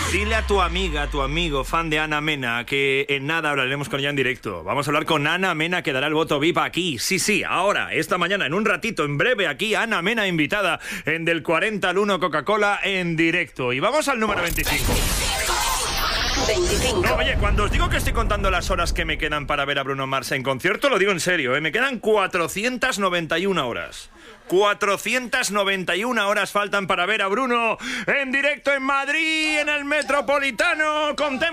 Dile a tu amiga, a tu amigo, fan de Ana Mena, que en nada hablaremos con ella en directo. Vamos a hablar con Ana Mena, que dará el voto VIP aquí. Sí, ahora, esta mañana, en un ratito, en breve, aquí, Ana Mena invitada en Del 40 al 1 Coca-Cola en directo. Y vamos al número 25. 25. No, oye, cuando os digo que estoy contando las horas que me quedan para ver a Bruno Mars en concierto, lo digo en serio, ¿eh? Me quedan 491 horas. 491 horas faltan para ver a Bruno en directo en Madrid, en el Metropolitano, con